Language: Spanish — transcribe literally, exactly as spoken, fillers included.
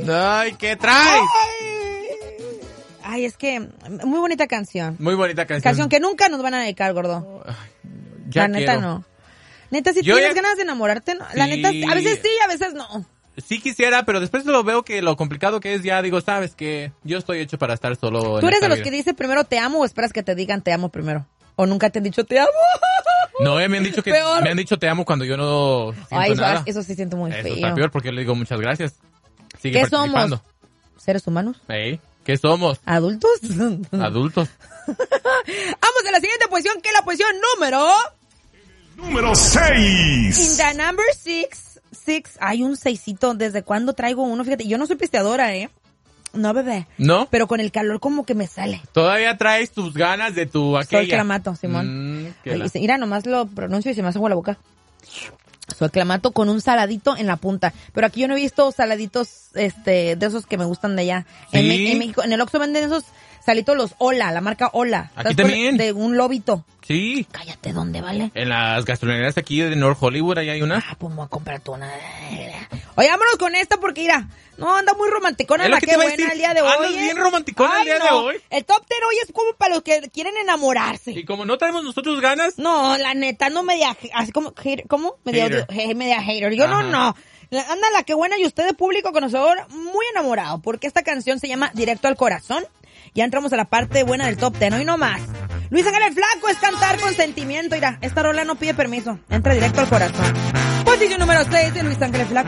Ay, ¿qué traes? Ay, Ay, es que muy bonita canción. Muy bonita canción. Canción que nunca nos van a dedicar, gordo. Ay, ya La neta quiero. no. Neta, si Yo tienes ya- ganas de enamorarte, ¿no? La Sí. neta, a veces sí, a veces no. Sí quisiera, pero después lo veo que lo complicado que es, ya digo, sabes que yo estoy hecho para estar solo. ¿Tú en eres de esta los vida. que dice primero te amo o esperas que te digan te amo primero? ¿O nunca te han dicho te amo? No, eh, me han dicho que Peor. me han dicho te amo cuando yo no siento Ay, eso, nada. eso sí siento muy Eso feo. está peor porque yo le digo muchas gracias. Sigue ¿Qué somos? participando. ¿Seres humanos? Ey, ¿qué somos? ¿Adultos? Adultos. Vamos a la siguiente posición, que es la posición número... Número In seis. the number six, six, hay un seisito. ¿Desde cuándo traigo uno? Fíjate, yo no soy pisteadora, ¿eh? No, bebé. ¿No? Pero con el calor como que me sale. Todavía traes tus ganas de tu aquella. Soy clamato, Simón. Mm, que Ay, la- y se- mira, nomás lo pronuncio y se me hace agua la boca. Soy clamato con un saladito en la punta. Pero aquí yo no he visto saladitos este de esos que me gustan de allá. En, ¿Sí? Me- en México, en el Oxxo venden esos salitos, los Ola, la marca Ola. Aquí ¿Sabes cuál? también. De un lobito. Sí. Cállate, ¿dónde vale? En las gasolinerías aquí de North Hollywood, ahí hay una. Ah, pues me voy a comprar tú una. Oye, vámonos con esta porque, mira, no, anda muy romanticona Es lo la que que te iba a buena decir. el día de hoy. Andas ¿eh? bien romanticona el Ay, día de no. hoy. El top ten hoy es como para los que quieren enamorarse. Y como no traemos nosotros ganas, No, la neta, no media, así como, hater- ¿cómo? Media, Hater. odio- je- media hater. Yo no, Ajá. no. La- Anda la que buena y usted de público conocedor muy enamorado, porque esta canción se llama Directo al Corazón. Ya entramos a la parte buena del top ten, hoy no más. Luis Ángel el Flaco es cantar con sentimiento. Mira, esta rola no pide permiso, entra directo al corazón. Posición número seis de Luis Ángel el Flaco.